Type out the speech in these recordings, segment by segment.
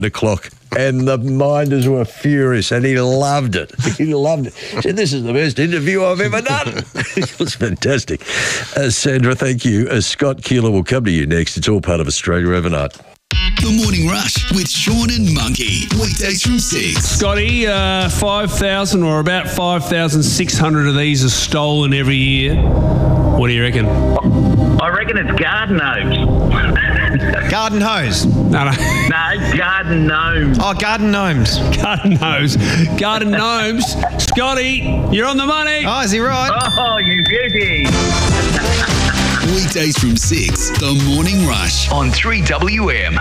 o'clock, and the minders were furious, and he loved it. He loved it. He said, "This is the best interview I've ever done." It was fantastic. Sandra, thank you. Scott Keeler will come to you next. It's all part of Australia Overnight. The Morning Rush with Sean and Monkey. Weekdays from 6. Scotty, 5,000 or about 5,600 of these are stolen every year. What do you reckon? I reckon it's garden gnomes. Garden hose. No. No, garden gnomes. Oh, garden gnomes. Garden hose. Garden gnomes. Scotty, you're on the money. Oh, is he right? Oh, you beauty. Weekdays from 6. The Morning Rush on 3WM.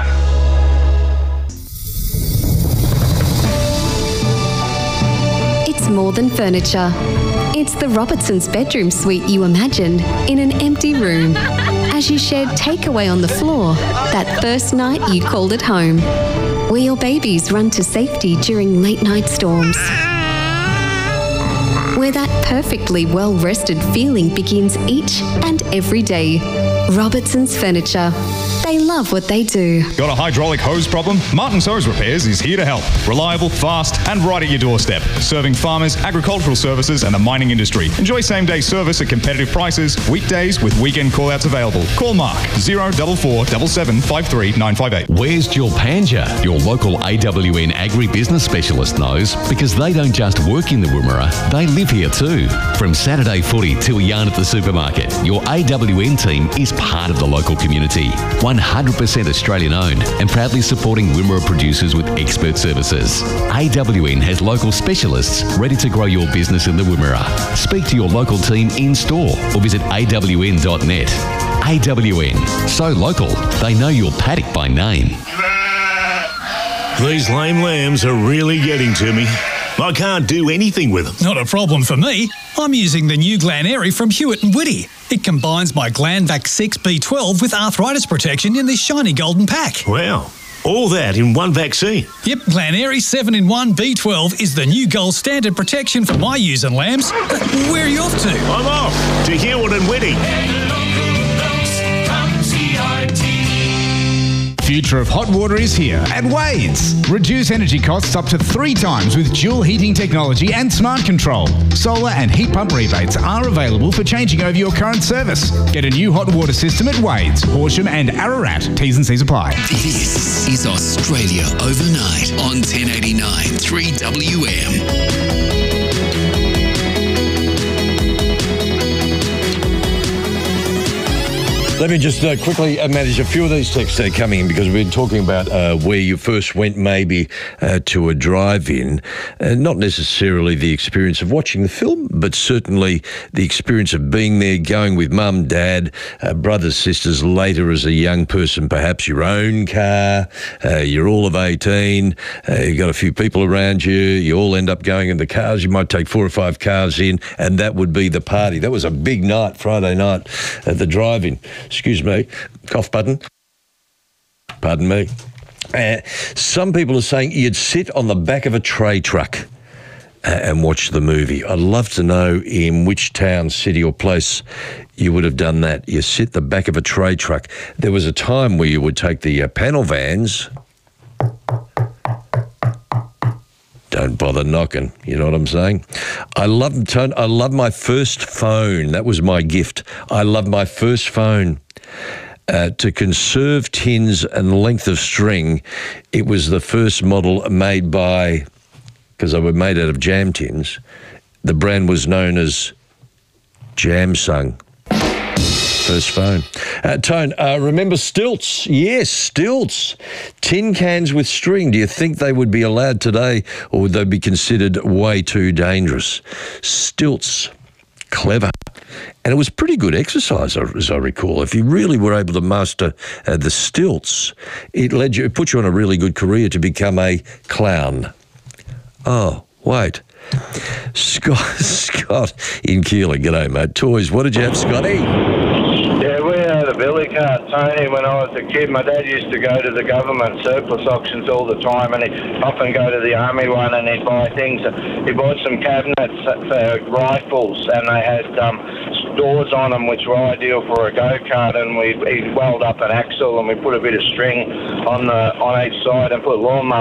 It's more than furniture. It's the Robertson's bedroom suite you imagined in an empty room. As you shared takeaway on the floor, that first night you called it home. Where your babies run to safety during late night storms. Where that perfectly well-rested feeling begins each and every day. Robertson's Furniture. They love what they do. Got a hydraulic hose problem? Martin's Hose Repairs is here to help. Reliable, fast, and right at your doorstep. Serving farmers, agricultural services, and the mining industry. Enjoy same-day service at competitive prices. Weekdays with weekend call-outs available. Call Mark 0444 7753 958. Where's Jill Panja? Your local AWN agribusiness specialist knows, because they don't just work in the Wimmera, they live here too. From Saturday footy to a yarn at the supermarket, your AWN team is part of the local community. 100% Australian owned and proudly supporting Wimmera producers with expert services. AWN has local specialists ready to grow your business in the Wimmera. Speak to your local team in store or visit awn.net. AWN, so local, they know your paddock by name. These lame lambs are really getting to me. I can't do anything with them. Not a problem for me. I'm using the new Glen-Airy from Hewitt & Whitty. It combines my Glanvac 6 B12 with arthritis protection in this shiny golden pack. Wow. All that in one vaccine? Yep, Glen-Airy 7-in-1 B12 is the new gold standard protection for my ewes and lambs. Where are you off to? I'm off to Hewitt & Whitty. Future of hot water is here at Wade's. Reduce energy costs up to 3 times with dual heating technology and smart control. Solar and heat pump rebates are available for changing over your current service. Get a new hot water system at Wade's, Horsham and Ararat. T's and C's apply. This is Australia Overnight on 1089 3WM. Let me just quickly manage a few of these texts that are coming in, because we've been talking about where you first went maybe to a drive-in. Not necessarily the experience of watching the film, but certainly the experience of being there, going with mum, dad, brothers, sisters, later as a young person, perhaps your own car, you're all of 18, you've got a few people around you, you all end up going in the cars, you might take 4 or 5 cars in, and that would be the party. That was a big night, Friday night at the drive-in. Excuse me, cough button. Pardon me. Some people are saying you'd sit on the back of a tray truck and watch the movie. I'd love to know in which town, city or place you would have done that. You sit the back of a tray truck. There was a time where you would take the panel vans. Don't bother knocking, you know what I'm saying? I love my first phone. That was my gift. I love my first phone. To conserve tins and length of string, it was the first model made by, because they were made out of jam tins, the brand was known as Jamsung. First phone. Tone, remember stilts? Yes, stilts. Tin cans with string. Do you think they would be allowed today, or would they be considered way too dangerous? Stilts. Clever. And it was pretty good exercise, as I recall. If you really were able to master the stilts, it put you on a really good career to become a clown. Oh, wait. Scott in Keilor. G'day, mate. Toys. What did you have, Scotty? Yeah, we had a billy cart, Tony, when I was a kid. My dad used to go to the government surplus auctions all the time, and he'd often go to the army one, and he'd buy things. He bought some cabinets for rifles, and they had doors on them, which were ideal for a go-kart, and he welded up an axle, and we put a bit of string on each side and put lawnmower